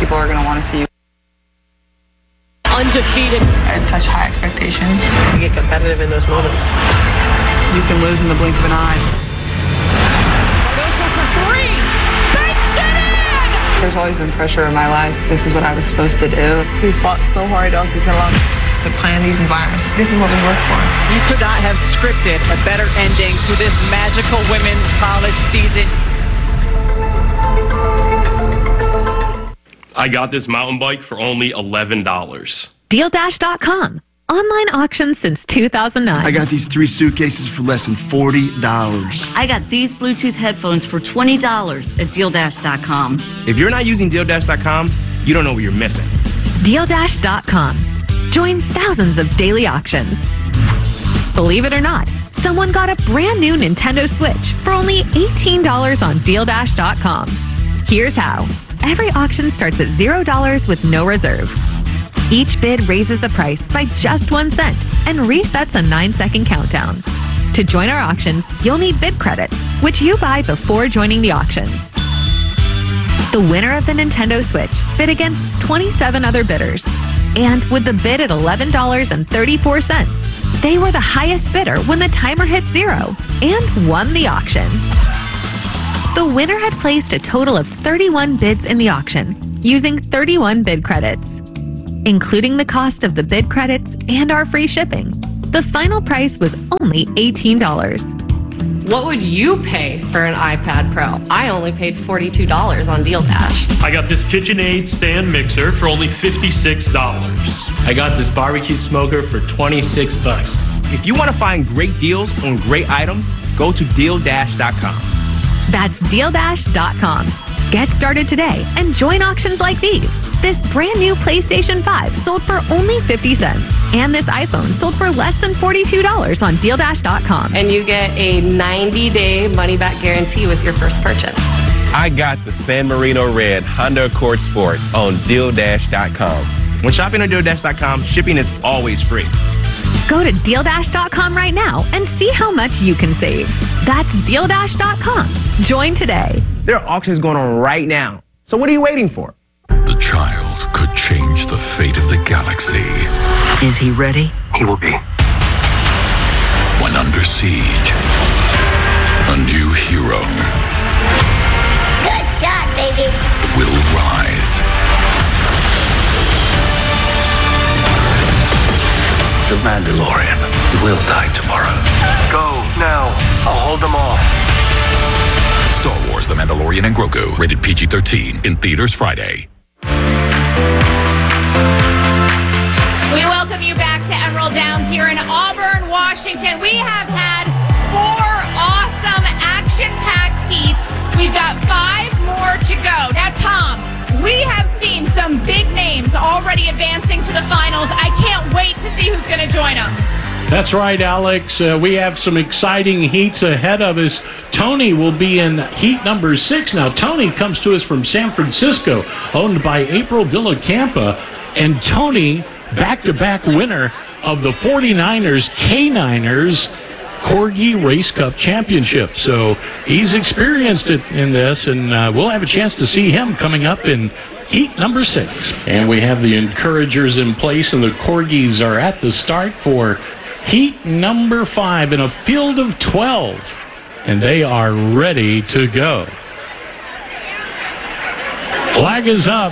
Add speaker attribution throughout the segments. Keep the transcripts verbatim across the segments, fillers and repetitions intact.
Speaker 1: people are going to want to see you.
Speaker 2: Undefeated.
Speaker 1: I had such high expectations.
Speaker 2: You get competitive in those moments.
Speaker 1: You can lose in the blink of an eye.
Speaker 2: Cardoso for three. Banks it in!
Speaker 1: There's always been pressure in my life. This is what I was supposed to do.
Speaker 2: We fought so hard all season long
Speaker 1: To plan these environments. This is what we work for.
Speaker 2: You could not have scripted a better ending to this magical women's college season.
Speaker 3: I got this mountain bike for only eleven dollars.
Speaker 4: Deal Dash dot com. Online auctions since two thousand nine.
Speaker 5: I got these three suitcases for less than forty dollars.
Speaker 6: I got these Bluetooth headphones for twenty dollars at Deal Dash dot com.
Speaker 7: If you're not using Deal Dash dot com, you don't know what you're missing.
Speaker 4: Deal Dash dot com. Join thousands of daily auctions. Believe it or not, someone got a brand new Nintendo Switch for only eighteen dollars on Deal Dash dot com. Here's how. Every auction starts at zero dollars with no reserve. Each bid raises the price by just one cent and resets a nine-second countdown. To join our auctions, you'll need bid credits, which you buy before joining the auction. The winner of the Nintendo Switch bid against twenty-seven other bidders. And with the bid at eleven dollars and thirty-four cents, they were the highest bidder when the timer hit zero and won the auction. The winner had placed a total of thirty-one bids in the auction, using thirty-one bid credits. Including the cost of the bid credits and our free shipping, the final price was only eighteen dollars.
Speaker 8: What would you pay for an iPad Pro? I only paid forty-two dollars on Deal Dash.
Speaker 9: I got this KitchenAid stand mixer for only fifty-six dollars.
Speaker 7: I got this barbecue smoker for twenty-six bucks. If you want to find great deals on great items, go to Deal Dash dot com.
Speaker 4: That's Deal Dash dot com. Get started today and join auctions like these. This brand new PlayStation five sold for only fifty cents. And this iPhone sold for less than forty-two dollars on Deal Dash dot com.
Speaker 8: And you get a ninety-day money-back guarantee with your first purchase.
Speaker 7: I got the San Marino Red Honda Accord Sport on Deal Dash dot com. When shopping on Deal Dash dot com, shipping is always free.
Speaker 4: Go to Deal Dash dot com right now and see how much you can save. That's Deal Dash dot com. Join today.
Speaker 7: There are auctions going on right now. So what are you waiting for?
Speaker 10: The child could change the fate of the galaxy.
Speaker 6: Is he ready?
Speaker 10: He will be. When under siege, a new hero
Speaker 11: Good shot, baby.
Speaker 10: will rise. The Mandalorian will die tomorrow.
Speaker 12: Go, now. I'll hold them off.
Speaker 10: Star Wars The Mandalorian and Grogu, rated P G thirteen, in theaters Friday.
Speaker 13: We welcome you back to Emerald Downs here in Auburn, Washington. We have had four awesome action-packed heats. We've got five more to go. Now, Tom, we have seen some big names already advancing to the finals. I can't wait to see who's going to join them.
Speaker 9: That's right, Alex. Uh, we have some exciting heats ahead of us. Tony will be in heat number six. Now, Tony comes to us from San Francisco, owned by April Villacampa. And Tony, back-to-back winner of the forty-niners K niners Corgi Race Cup Championship. So he's experienced it in this, and uh, we'll have a chance to see him coming up in heat number six. And we have the encouragers in place, and the Corgis are at the start for heat number five in a field of twelve. And they are ready to go. Flag is up.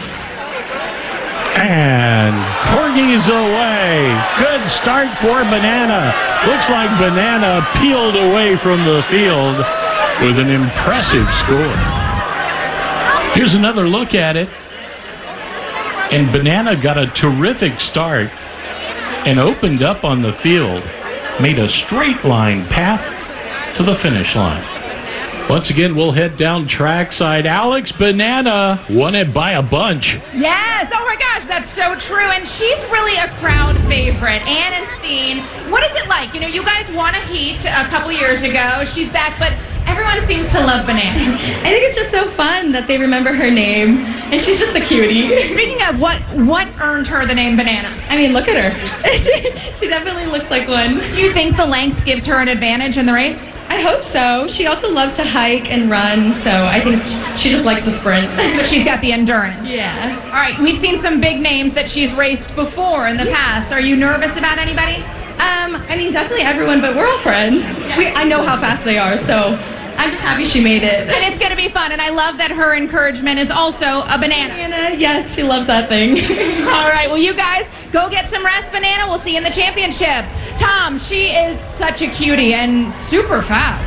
Speaker 9: And Corgis away. Good start for Banana. Looks like Banana peeled away from the field with an impressive score. Here's another look at it. And Banana got a terrific start and opened up on the field. Made a straight line path to the finish line. Once again, we'll head down trackside. Alex Banana won it by a bunch.
Speaker 13: Yes, oh my gosh, that's so true. And she's really a crowd favorite. Ann and Steen, what is it like? You know, you guys won a heat a couple years ago. She's back, but everyone seems to love Banana.
Speaker 14: I think it's just so fun that they remember her name, and she's just a cutie.
Speaker 13: Speaking of, what what earned her the name Banana?
Speaker 14: I mean, look at her. She definitely looks like one.
Speaker 13: Do you think the length gives her an advantage in the race?
Speaker 14: I I hope so. She also loves to hike and run, so I think she just likes to sprint.
Speaker 13: But she's got the endurance.
Speaker 14: Yeah.
Speaker 13: All right, we've seen some big names that she's raced before in the past. Are you nervous about anybody?
Speaker 14: Um, I mean, definitely everyone, but we're all friends. We, I know how fast they are, so I'm just happy she made it.
Speaker 13: And it's going to be fun, and I love that her encouragement is also a banana.
Speaker 14: Banana, yes, she loves that thing.
Speaker 13: All right, well, you guys, go get some rest, Banana. We'll see you in the championship. Tom, she is such a cutie and super fast.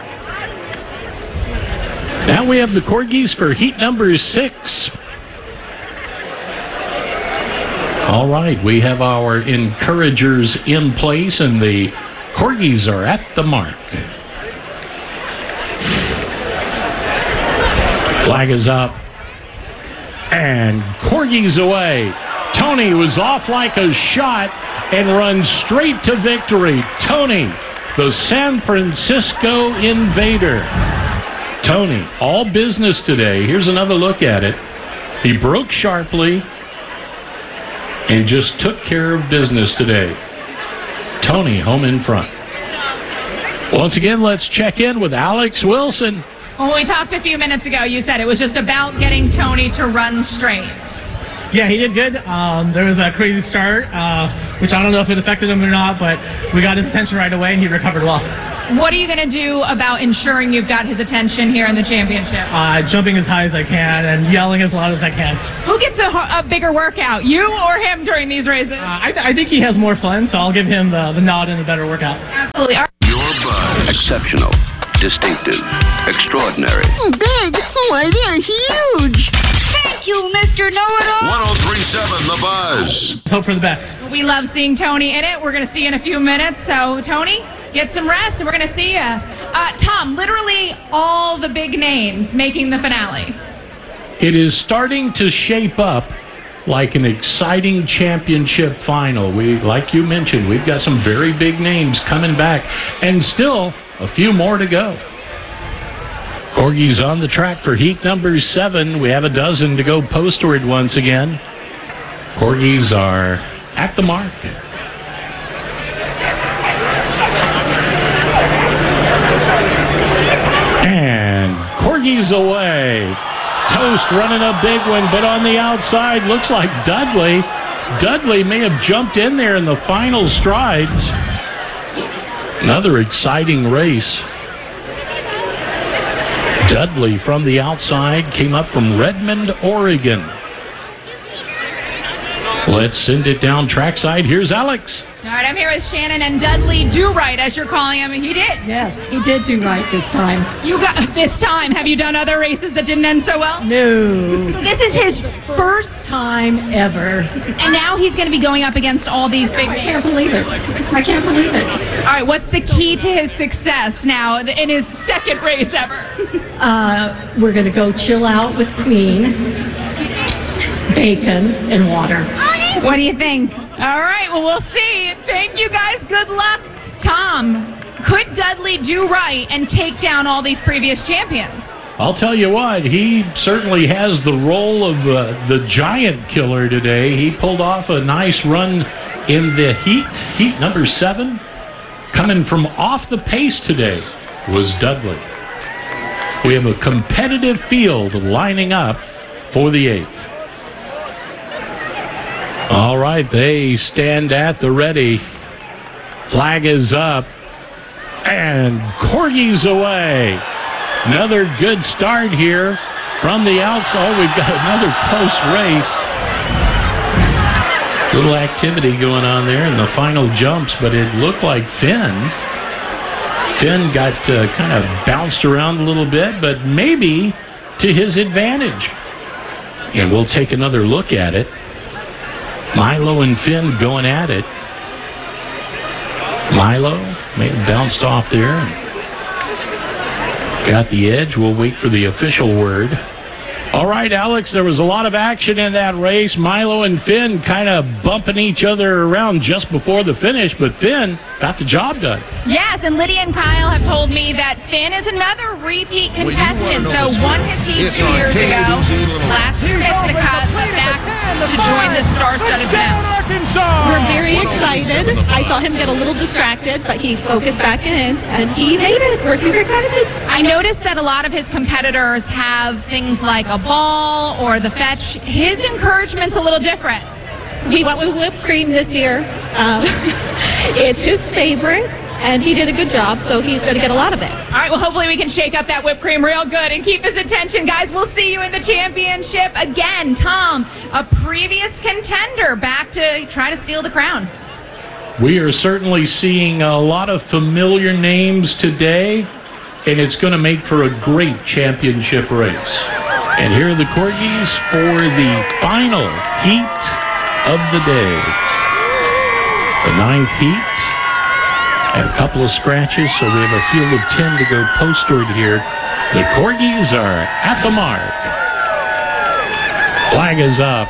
Speaker 9: Now we have the Corgis for heat number six. All right, we have our encouragers in place, and the Corgis are at the mark. Flag is up, and Corgis away. Tony was off like a shot and runs straight to victory. Tony, the San Francisco Invader. Tony, all business today. Here's another look at it. He broke sharply and just took care of business today. Tony home in front. Once again, let's check in with Alex Wilson.
Speaker 13: When we talked a few minutes ago, you said it was just about getting Tony to run straight.
Speaker 11: Yeah, he did good. Um, there was a crazy start, uh, which I don't know if it affected him or not, but we got his attention right away, and he recovered well.
Speaker 13: What are you going to do about ensuring you've got his attention here in the championship?
Speaker 11: Uh, jumping as high as I can and yelling as loud as I can.
Speaker 13: Who gets a, a bigger workout, you or him during these races?
Speaker 11: Uh, I, th- I think he has more fun, so I'll give him the, the nod and the better workout.
Speaker 13: Absolutely.
Speaker 10: Your buzz. Exceptional. Distinctive. Extraordinary.
Speaker 15: Big. Why, they're huge. Thank you, Mister Know-It-All.
Speaker 10: one oh three point seven The Buzz.
Speaker 11: Hope for the best.
Speaker 13: We love seeing Tony in it. We're going to see you in a few minutes. So, Tony, get some rest, and we're going to see you. Uh, Tom, literally all the big names making the finale.
Speaker 9: It is starting to shape up like an exciting championship final. We, like you mentioned, we've got some very big names coming back, and still a few more to go. Corgis on the track for heat number seven. We have a dozen to go postward once again. Corgis are at the mark. And Corgis away. Toast running a big one, but on the outside looks like Dudley. Dudley may have jumped in there in the final strides. Another exciting race. Dudley from the outside came up from Redmond, Oregon. Let's send it down trackside. Here's Alex.
Speaker 13: All right, I'm here with Shannon and Dudley Do Right, as you're calling him. He did.
Speaker 16: Yes, he did do right this time.
Speaker 13: You got this time. Have you done other races that didn't end so well?
Speaker 16: No.
Speaker 13: So this is his
Speaker 16: First time ever.
Speaker 13: And now he's going to be going up against all these big
Speaker 16: I
Speaker 13: names.
Speaker 16: can't believe it. I can't believe it.
Speaker 13: All right, what's the key to his success now in his second race ever?
Speaker 16: Uh, we're going to go chill out with Queen, bacon, and water.
Speaker 13: What do you think? All right, well, we'll see. Thank you, guys. Good luck. Tom, could Dudley do right and take down all these previous champions?
Speaker 9: I'll tell you what, he certainly has the role of uh, the giant killer today. He pulled off a nice run in the heat, heat number seven. Coming from off the pace today was Dudley. We have a competitive field lining up for the eighth. All right, they stand at the ready. Flag is up, and Corgis away. Another good start here from the outside. We've got another close race. Little activity going on there in the final jumps, but it looked like Finn. Finn got uh, kind of bounced around a little bit, but maybe to his advantage. And we'll take another look at it. Milo and Finn going at it. Milo may have bounced off there. Got the edge. We'll wait for the official word. All right, Alex, there was a lot of action in that race. Milo and Finn kind of bumping each other around just before the finish, but Finn got the job done.
Speaker 13: Yes, and Lydia and Kyle have told me that Finn is another repeat contestant. So won his heat two years ago. Last year missed the cut, but back to join the star-studded family.
Speaker 17: Gustav!
Speaker 16: We're very excited. I saw him get a little distracted, but he focused back in, and he made it. We're super excited.
Speaker 13: I noticed that a lot of his competitors have things like a ball or the fetch. His encouragement's a little different.
Speaker 16: He went with whipped cream this year. Um, it's his favorite, and he did a good job, so he's going to get a lot of it.
Speaker 13: All right, well, hopefully we can shake up that whipped cream real good and keep his attention. Guys, we'll see you in the championship again. Tom, a previous contender, back to try to steal the crown.
Speaker 9: We are certainly seeing a lot of familiar names today, and it's going to make for a great championship race. And here are the Corgis for the final heat of the day. The ninth heat, and a couple of scratches, so we have a field of ten to go postward here. The Corgis are at the mark. Flag is up.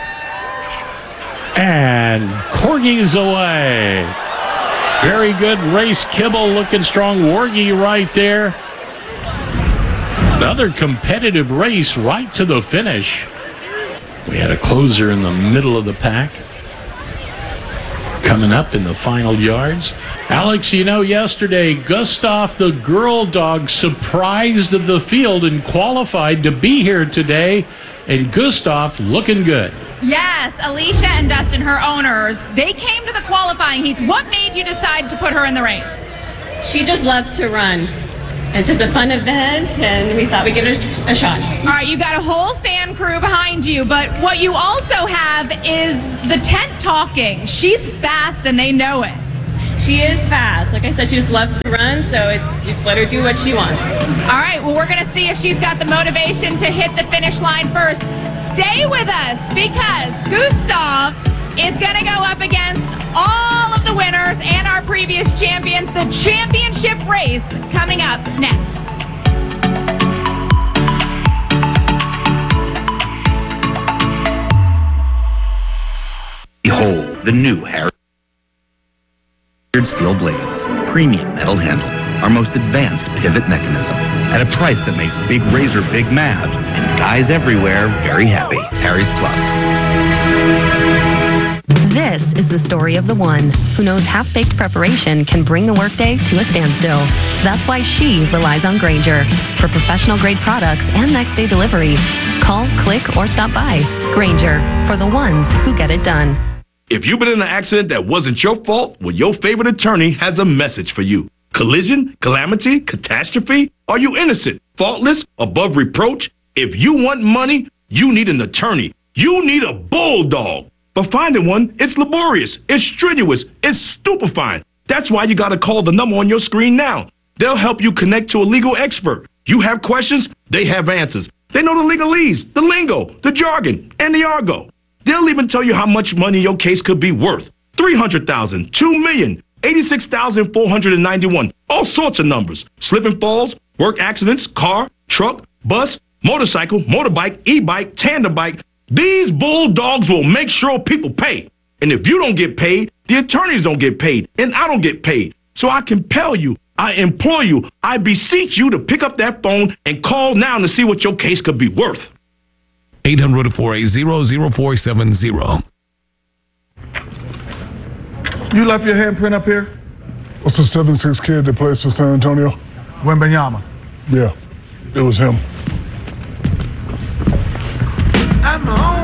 Speaker 9: And Corgis away. Very good race. Kibble looking strong. Wargy right there. Another competitive race right to the finish. We had a closer in the middle of the pack. Coming up in the final yards. Alex, you know, yesterday, Gustav, the girl dog, surprised the field and qualified to be here today. And Gustav looking good.
Speaker 13: Yes, Alicia and Dustin, her owners, they came to the qualifying heats. What made you decide to put her in the race?
Speaker 14: She just loves to run. It's just a fun event, and we thought we'd give it a shot.
Speaker 13: All right, you got a whole fan crew behind you, but what you also have is the tent talking. She's fast, and they know it.
Speaker 14: She is fast. Like I said, she just loves to run, so it's just let her do what she wants.
Speaker 13: All right, well, we're going to see if she's got the motivation to hit the finish line first. Stay with us, because Gustav is going to go up against all of the winners and our previous champions. The championship race coming up next.
Speaker 18: Behold the new Harry steel blades, premium metal handle, our most advanced pivot mechanism, at a price that makes Big Razor big mad and guys everywhere very happy. Harry's Plus.
Speaker 4: This is the story of the one who knows half-baked preparation can bring the workday to a standstill. That's why she relies on Grainger for professional-grade products and next-day delivery. Call, click, or stop by. Grainger, for the ones who get it done.
Speaker 19: If you've been in an accident that wasn't your fault, well, your favorite attorney has a message for you. Collision, calamity, catastrophe? Are you innocent, faultless, above reproach? If you want money, you need an attorney. You need a bulldog. But finding one, it's laborious, it's strenuous, it's stupefying. That's why you got to call the number on your screen now. They'll help you connect to a legal expert. You have questions, they have answers. They know the legalese, the lingo, the jargon, and the argot. They'll even tell you how much money your case could be worth. three hundred thousand dollars, two million dollars, eighty-six thousand four hundred ninety-one, all sorts of numbers. Slip and falls, work accidents, car, truck, bus, motorcycle, motorbike, e-bike, tandem bike. These bulldogs will make sure people pay. And if you don't get paid, the attorneys don't get paid, and I don't get paid. So I compel you, I implore you, I beseech you to pick up that phone and call now to see what your case could be worth.
Speaker 10: eight hundred, four eight zero, zero four seven zero.
Speaker 17: You left your handprint up here?
Speaker 20: What's the seven six kid that plays for San Antonio?
Speaker 17: Wembanyama.
Speaker 20: Yeah, it was him.
Speaker 17: I'm home.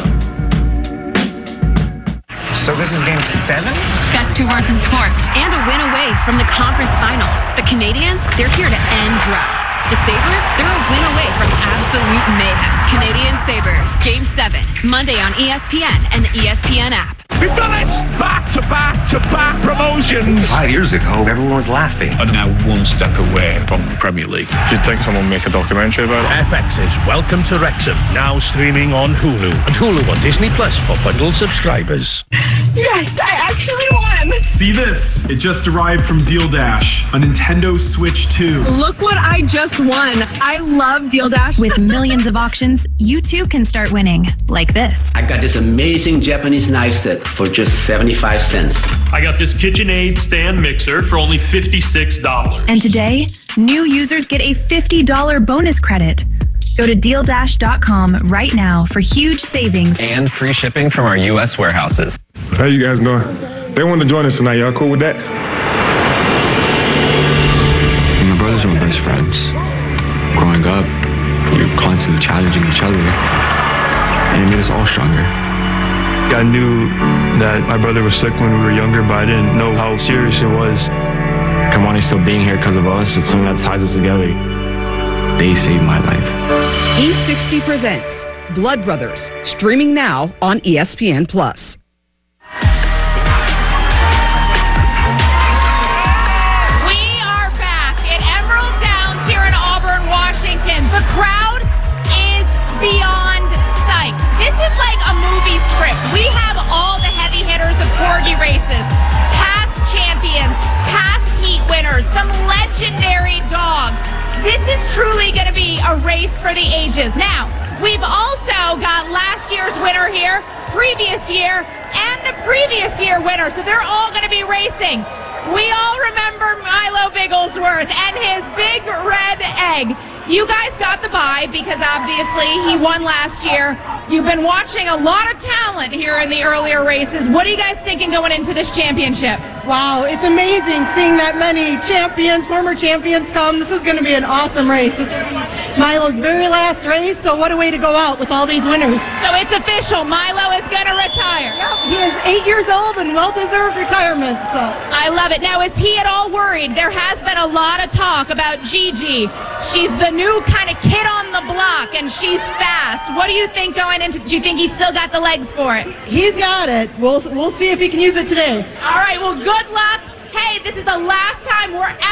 Speaker 21: So this is game seven?
Speaker 4: Best two words in sports and a win away from the conference finals. The Canadians, they're here to end droughts. The Sabres, they're a win away from absolute mayhem. Canadian Sabres, game seven, Monday on E S P N and the E S P N app.
Speaker 10: We've done it! Back to back to back promotions!
Speaker 18: Five years ago, everyone was laughing.
Speaker 22: I'm now one step away from the Premier League.
Speaker 17: Do you think someone will make a documentary about it?
Speaker 22: F X's Welcome to Wrexham, now streaming on Hulu. And Hulu on Disney Plus for bundle subscribers.
Speaker 14: Yes, I actually won!
Speaker 23: See this? It just arrived from Deal Dash, a Nintendo Switch two.
Speaker 14: Look what I just won. I love Deal Dash.
Speaker 4: With millions of auctions, you too can start winning. Like this.
Speaker 24: I got this amazing Japanese knife set for just seventy-five cents.
Speaker 3: I got this KitchenAid stand mixer for only fifty-six dollars.
Speaker 4: And today, new users get a fifty dollars bonus credit. Go to deal dash dot com right now for huge savings
Speaker 7: and free shipping from our U S warehouses.
Speaker 17: How you guys doing? They wanted to join us tonight. Y'all cool with that?
Speaker 1: My brothers were my best friends. Growing up, we were constantly challenging each other, and it made us all stronger.
Speaker 2: I knew that my brother was sick when we were younger, but I didn't know how serious it was.
Speaker 1: Kamani's still being here because of us. It's something that ties us together. They saved my life.
Speaker 5: E sixty presents Blood Brothers, streaming now on E S P N Plus.
Speaker 13: We are back at Emerald Downs here in Auburn, Washington. The crowd is beyond psyched. This is like a movie script. We have all the heavy hitters of corgi races, past champions, past heat winners, some legendary dogs. This is truly going to be a race for the ages. Now, we've also got last year's winner here, previous year, and the previous year winner. So they're all going to be racing. We all remember Milo Bigglesworth and his big red egg. You guys got the bye because obviously he won last year. You've been watching a lot of talent here in the earlier races. What are you guys thinking going into this championship?
Speaker 8: Wow, it's amazing seeing that many champions, former champions come. This is going to be an awesome race. This is Milo's very last race, so what a way to go out with all these winners.
Speaker 13: So it's official. Milo is going to retire.
Speaker 8: Yep, he is eight years old and well-deserved retirement. So
Speaker 13: I love it. Now, is he at all worried? There has been a lot of talk about Gigi. She's the new kind of kid on the block, and she's fast. What do you think going into? Do you think he's still got the legs for it?
Speaker 8: He's got it. We'll we'll see if he can use it today.
Speaker 13: All right. Well, good luck. Hey, this is the last time we're